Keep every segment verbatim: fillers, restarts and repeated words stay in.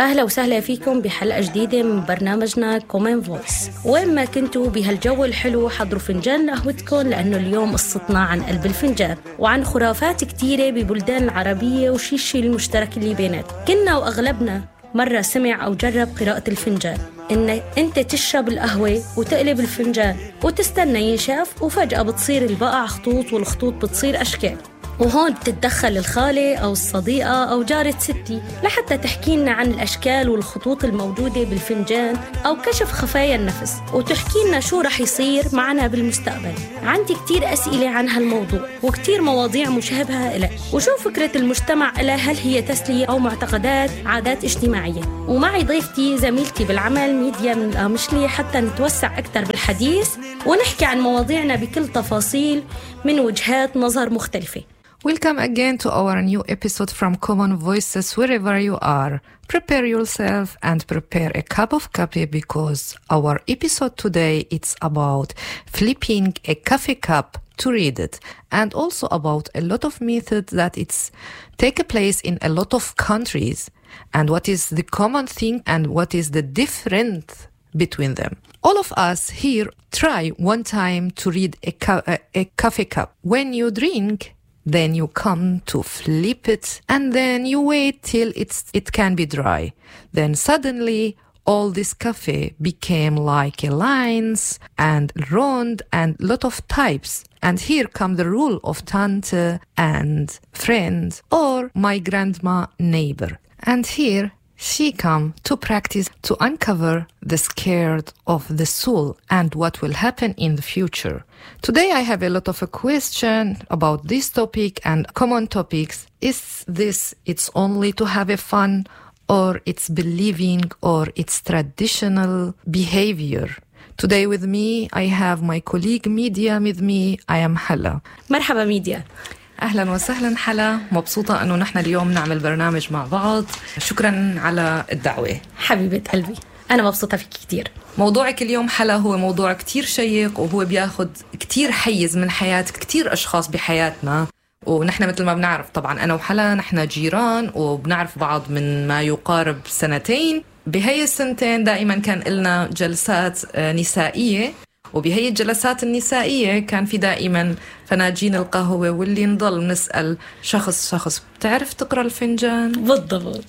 أهلا وسهلا فيكم بحلقة جديدة من برنامجنا كومن فويس. وين ما كنتوا بهالجو الحلو حضروا فنجان قهوتكم، لأنه اليوم قصتنا عن قلب الفنجان وعن خرافات كتيرة ببلدان العربية وشي الشيء المشترك اللي بيناتهم. كنا وأغلبنا مرة سمع أو جرب قراءة الفنجان، إن أنت تشرب القهوة وتقلب الفنجان وتستنى ينشف، وفجأة بتصير البقع خطوط والخطوط بتصير أشكال. وهون بتتدخل الخالة أو الصديقة أو جارة ستي لحتى تحكي لنا عن الأشكال والخطوط الموجودة بالفنجان أو كشف خفايا النفس، وتحكي لنا شو رح يصير معنا بالمستقبل. عندي كتير أسئلة عن هالموضوع وكتير مواضيع مشابهة إليه، وشو فكرة المجتمع إلى، هل هي تسلية أو معتقدات عادات اجتماعية. ومعي ضيفتي زميلتي بالعمل ميديا من القامشلي حتى نتوسع أكثر بالحديث ونحكي عن مواضيعنا بكل تفاصيل من وجهات نظر مختلفة. Welcome again to our new episode from Common Voices wherever you are. Prepare yourself and prepare a cup of coffee, because our episode today it's about flipping a coffee cup to read it, and also about a lot of methods that it's take place in a lot of countries, and what is the common thing and what is the difference between them. All of us here try one time to read a, cu- a, a coffee cup. When you drink, then you come to flip it, and then you wait till it's it can be dry. Then suddenly all this coffee became like a lines and round and lot of types. And here come the rule of tante and friend or my grandma neighbor. And here she come to practice to uncover the scared of the soul and what will happen in the future. Today I have a lot of a question about this topic and common topics. Is this it's only to have a fun, or it's believing, or it's traditional behavior? Today with me I have my colleague Media with me. I am Hala. مرحبا ميديا. أهلا وسهلا حلا، مبسوطة أنه نحن اليوم نعمل برنامج مع بعض. شكرا على الدعوة حبيبة قلبي، أنا مبسوطة فيك كتير. موضوعك اليوم حلا هو موضوع كتير شيق، وهو بياخد كتير حيز من حياة كتير أشخاص بحياتنا. ونحن مثل ما بنعرف طبعا أنا وحلا نحن جيران وبنعرف بعض من ما يقارب سنتين. بهي السنتين دائما كان لنا جلسات نسائية، وبهي الجلسات النسائية كان في دائما فناجين القهوة، واللي نضل نسأل شخص شخص بتعرف تقرأ الفنجان؟ بالضبط،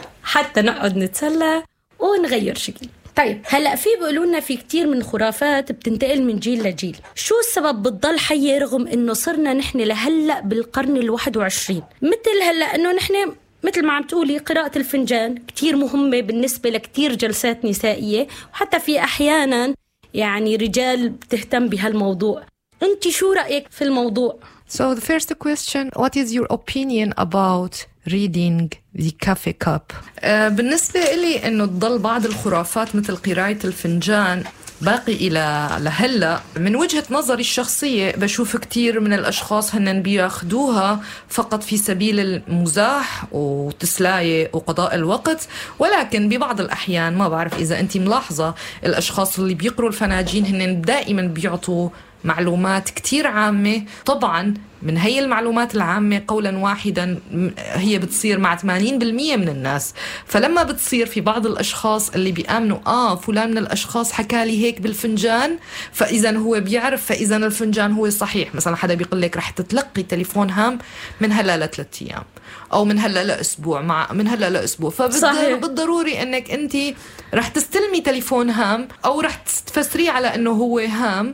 حتى نقعد نتسلى ونغير شكل. طيب هلأ في بيقولولنا في كتير من خرافات بتنتقل من جيل لجيل، شو السبب بتضل حية رغم إنه صرنا نحن لهلأ بالقرن الواحد وعشرين؟ مثل هلأ إنه نحن مثل ما عم تقولي قراءة الفنجان كتير مهمة بالنسبة لكتير جلسات نسائية، وحتى في أحيانا يعني رجال بتهتم بهالموضوع. أنت شو رأيك في الموضوع؟ So the first question, what is your opinion about reading the coffee cup? uh, بالنسبة إلي إنه تضل بعض الخرافات مثل قراءة الفنجان باقي إلى لهلا. من وجهة نظري الشخصية بشوف كتير من الأشخاص هنن بياخدوها فقط في سبيل المزاح وتسلاية وقضاء الوقت، ولكن ببعض الأحيان ما بعرف إذا أنت ملاحظة الأشخاص اللي بيقروا الفناجين هنن دائما بيعطوا معلومات كتير عامة. طبعا من هي المعلومات العامة قولا واحدا هي بتصير مع ثمانين بالمية من الناس. فلما بتصير في بعض الأشخاص اللي بيآمنوا آه فلان من الأشخاص حكى لي هيك بالفنجان فإذا هو بيعرف، فإذا الفنجان هو صحيح. مثلا حدا بيقول لك رح تتلقي تليفون هام من هلا لثلاث أيام، أو من هلا لأسبوع، مع من هلا لأسبوع، فبالضروري أنك أنت رح تستلمي تليفون هام أو رح تفسريه على أنه هو هام.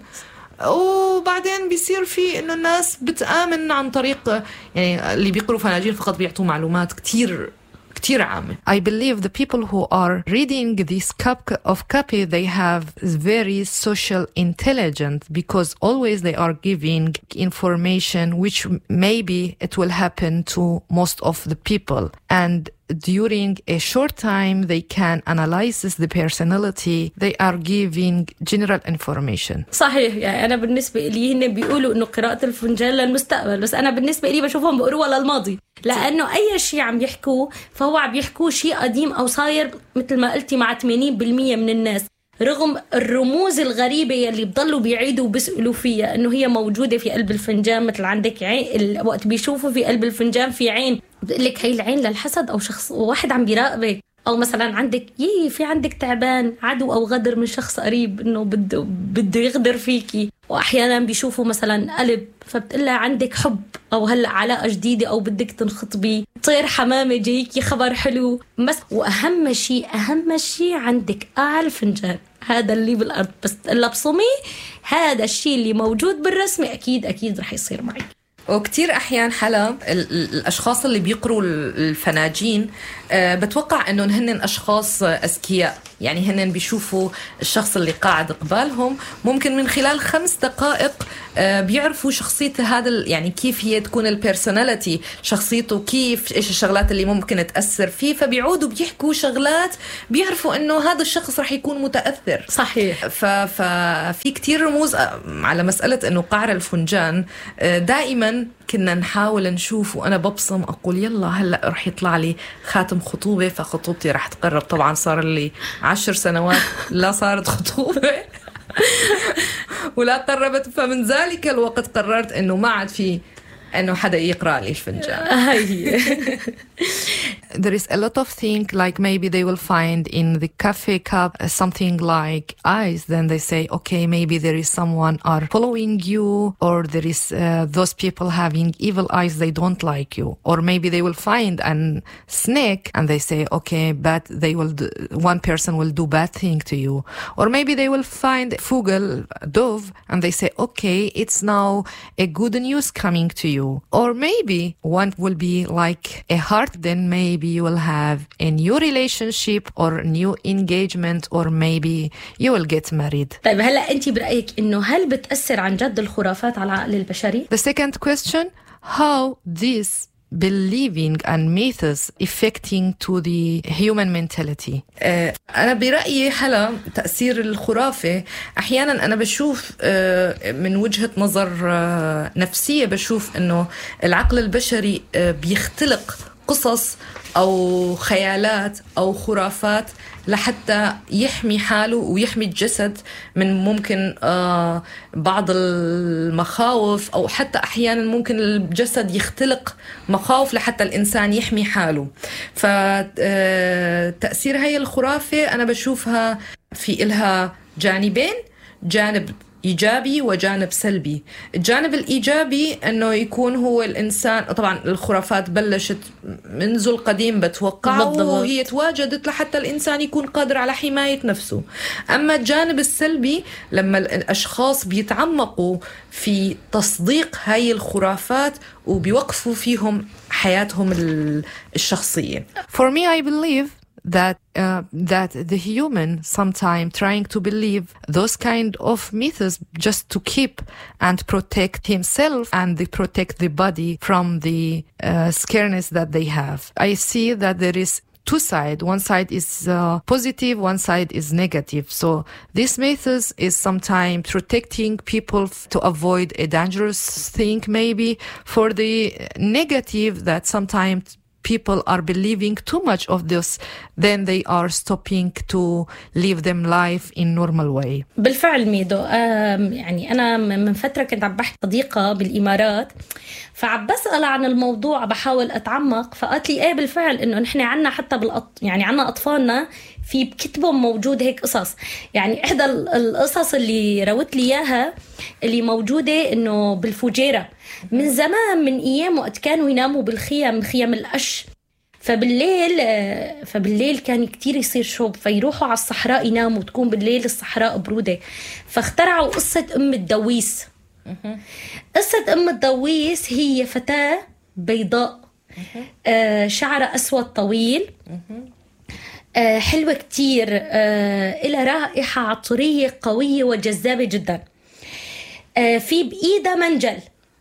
وبعدين بيصير في إنه الناس بتآمن عن طريق يعني اللي بيقروا فناجين فقط بيعطوا معلومات كتير كتير عامة. I believe the people who are reading this cup of coffee they have very social intelligence, because always they are giving information which maybe it will happen to most of the people, and during a short time they can analyze the personality. They are giving general information. صحيح. يعني أنا بالنسبة لي هن بيقولوا إنه قراءة الفنجان للمستقبل، بس أنا بالنسبة لي بشوفهم بيقولوا للماضي، لأنه أي شيء عم يحكوه فهو عم يحكوه شيء قديم أو صاير مثل ما قلتي مع ثمانين بالمية من الناس، رغم الرموز الغريبة يلي بضلوا بيعيدوا وبيسألوا فيها إنه هي موجودة في قلب الفنجان. مثل عندك عين، وقت بيشوفوا في قلب الفنجان في عين بقول لك هي العين للحسد أو شخص واحد عم بيراقبك، أو مثلا عندك يي في عندك تعبان عدو أو غدر من شخص قريب إنه بده بده يغدر فيكي. وأحيانا بيشوفوا مثلا قلب فبتقلها عندك حب أو هلأ علاقة جديدة أو بدك تنخطبي. طير حمامة جايكي خبر حلو بس. وأهم شيء أهم شيء عندك قاع الفنجان هذا اللي بالأرض بس إلا بصمي هذا الشيء اللي موجود بالرسمة أكيد أكيد رح يصير معك. وكتير أحيان حلا الأشخاص اللي بيقروا الفناجين بتوقع أنهم هن أشخاص أذكياء، يعني هن بيشوفوا الشخص اللي قاعد قبالهم ممكن من خلال خمس دقائق بيعرفوا شخصية هذا، يعني كيف هي تكون البيرسوناليتي شخصيته، كيف إيش الشغلات اللي ممكن تأثر فيه، فبيعودوا بيحكوا شغلات بيعرفوا أنه هذا الشخص رح يكون متأثر. صحيح. ففي كتير رموز على مسألة أنه قعر الفنجان. دائما كنا نحاول نشوف وأنا ببصم أقول يلا هلأ رح يطلع لي خاتم خطوبة فخطوبتي رح تقرب. طبعا صار لي عشر سنوات لا صارت خطوبة ولا قربت، فمن ذلك الوقت قررت أنه ما عاد في أنه حدا يقرأ لي الفنجان. هاي There is a lot of things like maybe they will find in the coffee cup something like eyes. Then they say, okay, maybe there is someone are following you, or there is uh, those people having evil eyes. They don't like you. Or maybe they will find a snake and they say, okay, but they will do, one person will do bad thing to you. Or maybe they will find fugel, dove, and they say, okay, it's now a good news coming to you. Or maybe one will be like a heart, then maybe you will have a new relationship or new engagement, or maybe you will get married. طيب هلأ أنت برأيك إنه هل بتأثر عن جد الخرافات على العقل البشري؟ The second question, how this believing and myths affecting to the human mentality. uh, أنا برأيي حلا تأثير الخرافة أحيانا أنا بشوف uh, من وجهة نظر uh, نفسية بشوف إنه العقل البشري uh, بيختلق قصص أو خيالات أو خرافات لحتى يحمي حاله ويحمي الجسد من ممكن آه بعض المخاوف، أو حتى أحيانا ممكن الجسد يختلق مخاوف لحتى الإنسان يحمي حاله. فتأثير هاي الخرافة أنا بشوفها في إلها جانبين، جانب إيجابي وجانب سلبي. الجانب الإيجابي أنه يكون هو الإنسان، طبعا الخرافات بلشت منذ القديم بتوقع وهي تواجدت لحتى الإنسان يكون قادر على حماية نفسه. أما الجانب السلبي لما الأشخاص بيتعمقوا في تصديق هاي الخرافات وبيوقفوا فيهم حياتهم الشخصية. For me, I believe that uh, that the human sometimes trying to believe those kind of myths just to keep and protect himself and they protect the body from the uh, scareness that they have. I see that there is two sides. One side is uh, positive, one side is negative. So this myths is sometimes protecting people f- to avoid a dangerous thing, maybe. For the negative, that sometimes people are believing too much of this, then they are stopping to live them life in normal way. بالفعل ميدو، يعني أنا من فترة كنت عم بحكي صديقة بالإمارات، فعم بسأل عن الموضوع بحاول أتعمق، فقالت لي إيه بالفعل إنه نحن عنا حتى بالأط... يعني عنا أطفالنا في بكتبهم موجود هيك قصص. يعني إحدى القصص اللي روت لي إياها اللي موجودة إنه بالفجيرة من زمان من أيام وقت كانوا يناموا بالخيام خيام القش، فبالليل فبالليل كان كتير يصير شوب فيروحوا على الصحراء يناموا، تكون بالليل الصحراء برودة، فاخترعوا قصة أم الدويس. قصة أم الدويس هي فتاة بيضاء شعرها أسود طويل حلوة كتير، إلى رائحة عطرية قوية وجذابة جدا، في بإيدها منجل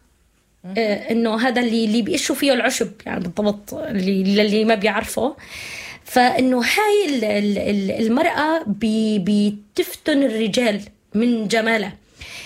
إنه هذا اللي اللي بيقشوا فيه العشب، يعني بالضبط اللي اللي ما بيعرفه. فإنه هاي المرأة بتفتن الرجال من جمالها،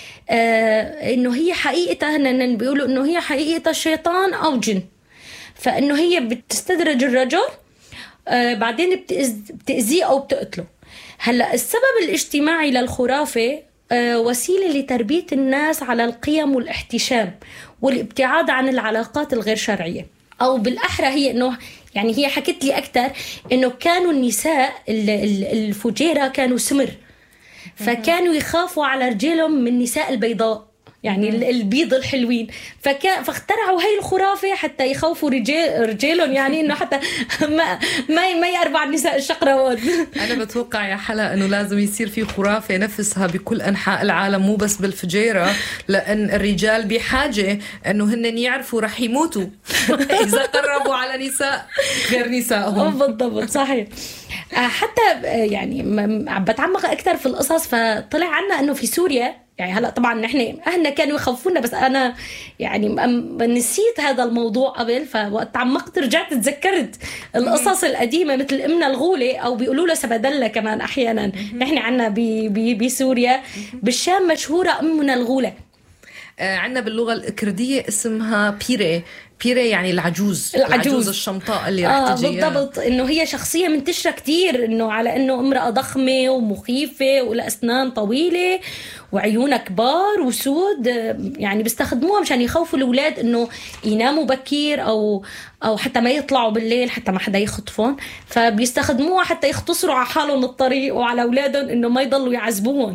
إنه هي حقيقتها هن بيقولوا إنه هي حقيقتها شيطان أو جن، فإنه هي بتستدرج الرجل بعدين بتأذيه أو بتقتله. هلأ السبب الاجتماعي للخرافة وسيلة لتربية الناس على القيم والاحتشام والابتعاد عن العلاقات الغير شرعية، أو بالأحرى هي إنه يعني هي حكت لي أكتر إنه كانوا النساء الفجيرة كانوا سمر، فكانوا يخافوا على رجالهم من نساء البيضاء، يعني البيض الحلوين، فكا فاخترعوا هاي الخرافة حتى يخوفوا رجال رجالهم، يعني إنه حتى ما ما ما يقربوا على النساء الشقراوات. أنا بتوقع يا حلا إنه لازم يصير في خرافة نفسها بكل أنحاء العالم، مو بس بالفجيرة، لأن الرجال بحاجة إنه هن يعرفوا رح يموتوا إذا قربوا على نساء غير نسائهم. بالضبط صحيح. حتى يعني بتعمق أكثر في القصص، فطلع عنا إنه في سوريا، يعني هلا طبعا نحن اهلنا كانوا يخوفونا، بس انا يعني نسيت هذا الموضوع قبل، فوقت تعمقت رجعت تذكرت القصص القديمه مثل امنا الغوله، او بيقولوا له سبدله كمان احيانا. نحن عنا بسوريا بالشام مشهوره امنا الغوله. عنا باللغه الكرديه اسمها بيري. بيري يعني العجوز العجوز, العجوز الشمطاء اللي رح آه تجي. بالضبط، انه هي شخصيه منتشره كتير، انه على انه امراه ضخمه ومخيفه والاسنان طويله وعيونها كبار وسود، يعني بيستخدموها مشان يخوفوا الاولاد انه يناموا بكير او او حتى ما يطلعوا بالليل حتى ما حدا يخطفهم، فبيستخدموها حتى يختصروا على حالهم الطريق وعلى اولادهم انه ما يضلوا يعذبوهم.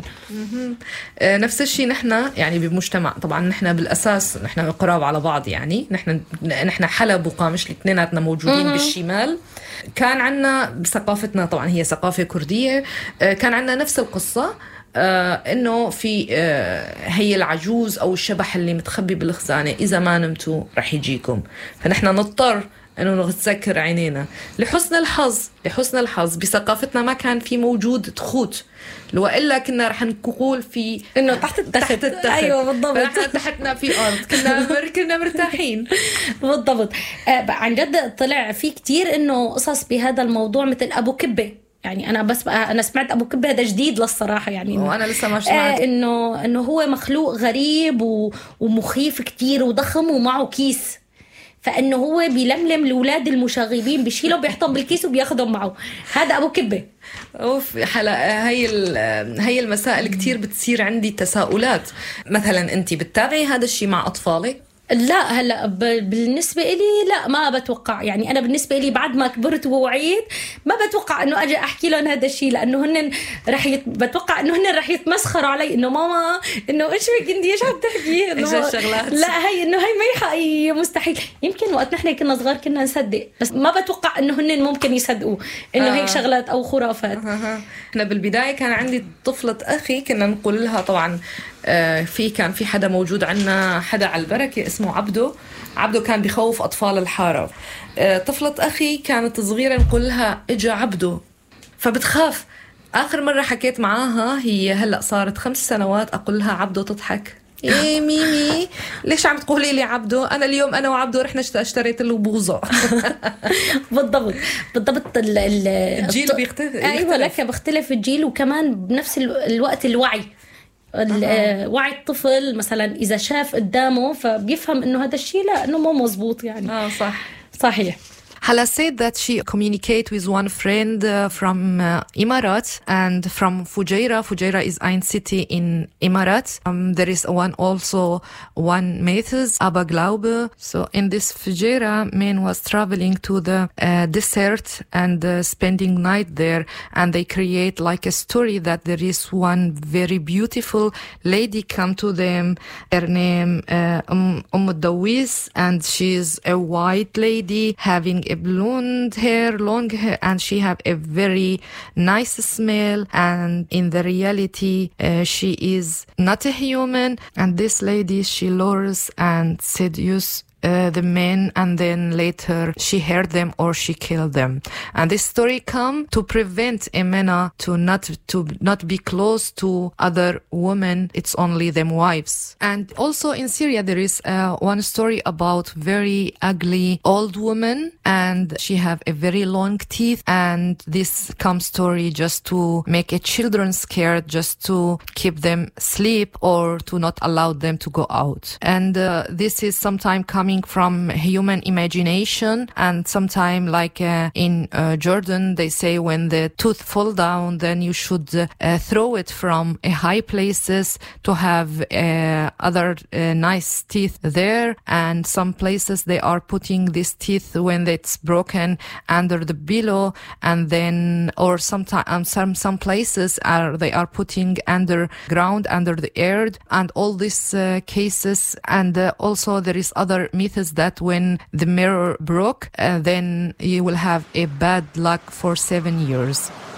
نفس الشيء نحن يعني بمجتمع، طبعا نحن بالاساس نحن قراب على بعض، يعني نحن نحن حلب وقامش الاثنيناتنا موجودين بالشمال. كان عنا بثقافتنا طبعا هي ثقافة كردية، كان عنا نفس القصة، آه إنه في آه هي العجوز أو الشبح اللي متخبي بالخزانة، إذا ما نمتوا رح يجيكم، فنحن نضطر إنه نتذكر عينينا. لحسن الحظ لحسن الحظ بثقافتنا ما كان في موجود تخوت، لو إلا كنا رح نقول في إنه تحت التخت. تحت التخت. أيوة بالضبط. فنحن تحتنا في أرض، كنا مر كنا مرتاحين. بالضبط. آه عن جد طلع في كتير إنه قصص بهذا الموضوع، مثل أبو كبة. يعني أنا بس بقى أنا سمعت أبو كبة، هذا جديد للصراحة، يعني وأنا لسه ما سمعت. آه إنه إنه هو مخلوق غريب ومخيف كتير وضخم ومعه كيس، فإنه هو بيلملم الأولاد المشاغبين، بيشيلهم بيحطهم بالكيس وبياخدهم معه. هذا أبو كبة. أوف حلا، هاي هاي المسائل كتير بتصير عندي تساؤلات. مثلا أنت بتتابعي هذا الشيء مع أطفالك؟ لا هلا بالنسبة إلي لا، ما بتوقع. يعني أنا بالنسبة إلي بعد ما كبرت ووعيت ما بتوقع إنه أجي أحكي لهم هذا الشيء، لأنه هن رح يت... بتوقع إنه هن رح يتمسخروا علي، إنه ماما إنه إيش بك أنتي إيش عم تحكي؟ إيش الشغلات؟ لا هي إنه هي ما يحقي مستحيل. يمكن وقت نحن كنا صغار كنا نصدق، بس ما بتوقع إنه هن ممكن يصدقوا إنه آه. هيك شغلات أو خرافات. آه. إحنا بالبداية كان عندي طفلة أخي كنا نقول لها طبعا في كان في حدا موجود عنا، حدا على البركة اسمه عبده. عبده كان بيخوف أطفال الحارة. طفلة أخي كانت صغيرة نقول لها إجا عبده، فبتخاف. آخر مرة حكيت معاها هي هلأ صارت خمس سنوات، أقول لها عبده تضحك. إيه ميمي ليش عم تقولي لي عبده؟ أنا اليوم أنا وعبده رحنا اشتريت له بوظة. بالضبط بالضبط. الجيل بيختلف. أيوة لك بيختلف الجيل، وكمان بنفس الوقت الوعي. وعي الطفل مثلا إذا شاف قدامه فبيفهم إنه هذا الشيء لا إنه مو مزبوط يعني. آه صح صحيح. Hala said that she communicated with one friend uh, from uh, Emirates and from Fujairah. Fujairah is ein city in Emirates. Um, there is one also one myth, Abba Glaube. So in this Fujairah, man was traveling to the uh, desert and uh, spending night there, and they create like a story that there is one very beautiful lady come to them. Her name uh, Umm Umm Dawis, and she's a white lady having a blonde hair, long hair, and she have a very nice smell, and in the reality uh, she is not a human, and this lady she lures and seduce Uh, the men, and then later she hurt them or she killed them. And this story come to prevent Emena to not to not be close to other women. It's only them wives. And also in Syria there is uh, one story about very ugly old woman, and she have a very long teeth, and this come story just to make a children scared, just to keep them sleep or to not allow them to go out. And uh, this is sometime coming coming from human imagination. And sometimes, like uh, in uh, Jordan, they say when the tooth fall down, then you should uh, uh, throw it from a high places to have uh, other uh, nice teeth there. And some places they are putting this teeth when it's broken under the pillow, and then or sometimes um, some some places are they are putting underground under the earth, and all these uh, cases. And uh, also there is other methods that when the mirror broke, uh, then you will have a bad luck for seven years.